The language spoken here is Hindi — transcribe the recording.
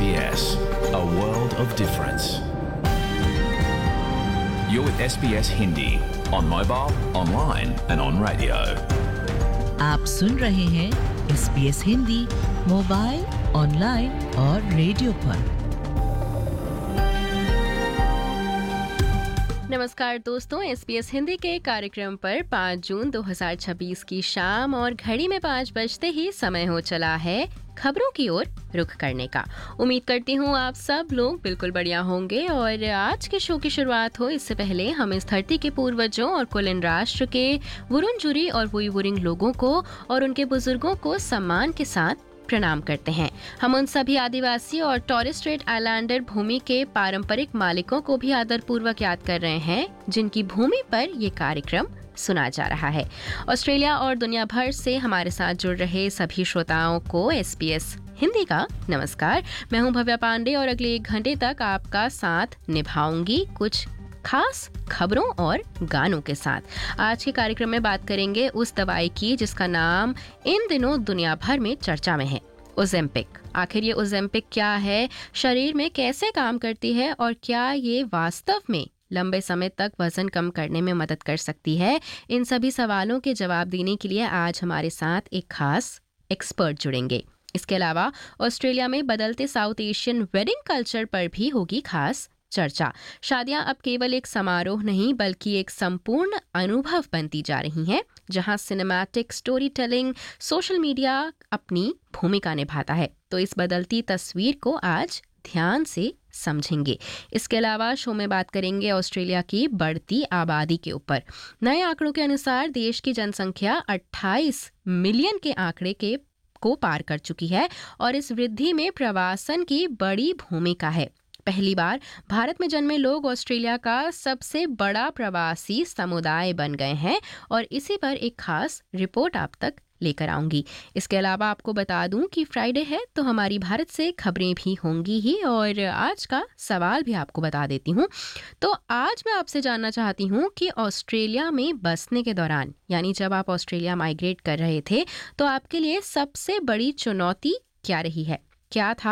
SBS, a world of difference. You're with SBS Hindi on mobile, online and on radio. आप सुन रहे हैं SBS हिंदी मोबाइल, ऑनलाइन और रेडियो पर। नमस्कार दोस्तों, SBS हिंदी के कार्यक्रम पर 5 जून 2026 की शाम और घड़ी में 5 बजते ही समय हो चला है खबरों की ओर रुख करने का। उम्मीद करती हूँ आप सब लोग बिल्कुल बढ़िया होंगे और आज के शो की शुरुआत हो इससे पहले हम इस धरती के पूर्वजों और कुलिन राष्ट्र के वुरुंजुरी और वुइवुरिंग लोगों को और उनके बुजुर्गों को सम्मान के साथ प्रणाम करते हैं। हम उन सभी आदिवासी और टॉरेस स्ट्रेट आइलैंडर भूमि के पारंपरिक मालिकों को भी आदरपूर्वक याद कर रहे हैं जिनकी भूमि पर ये कार्यक्रम सुना जा रहा है। ऑस्ट्रेलिया और दुनिया भर से हमारे साथ जुड़ रहे सभी श्रोताओं को SBS हिंदी का नमस्कार। मैं हूं भव्या पांडे और अगले 1 घंटे तक आपका साथ निभाऊंगी कुछ खास खबरों और गानों के साथ। आज के कार्यक्रम में बात करेंगे उस दवाई की जिसका नाम इन दिनों दुनिया भर में चर्चा में है, ओजेम्पिक। आखिर ये ओजेम्पिक क्या है, शरीर में कैसे काम करती है और क्या ये वास्तव में लंबे समय तक वजन कम करने में मदद कर सकती है? इन सभी सवालों के जवाब देने के लिए आज हमारे साथ एक खास एक्सपर्ट जुड़ेंगे। इसके अलावा ऑस्ट्रेलिया में बदलते साउथ एशियन वेडिंग कल्चर पर भी होगी खास चर्चा। शादियां अब केवल एक समारोह नहीं बल्कि एक संपूर्ण अनुभव बनती जा रही हैं, जहां cinematic story telling, social media अपनी भूमिका निभाता है। तो इस बदलती तस्वीर को आज ध्यान से समझेंगे। इसके अलावा शो में बात करेंगे ऑस्ट्रेलिया की बढ़ती आबादी के ऊपर। नए आंकड़ों के अनुसार देश की जनसंख्या 28 मिलियन के आंकड़े को पार कर चुकी है और इस वृद्धि में प्रवासन की बड़ी भूमिका है। पहली बार भारत में जन्मे लोग ऑस्ट्रेलिया का सबसे बड़ा प्रवासी समुदाय बन गए हैं और इसी पर एक खास रिपोर्ट आप तक लेकर आऊंगी। इसके अलावा आपको बता दूं कि फ्राइडे है तो हमारी भारत से खबरें भी होंगी ही और आज का सवाल भी आपको बता देती हूं। तो आज मैं आपसे जानना चाहती हूं कि ऑस्ट्रेलिया में बसने के दौरान, यानी जब आप ऑस्ट्रेलिया माइग्रेट कर रहे थे, तो आपके लिए सबसे बड़ी चुनौती क्या रही है? क्या था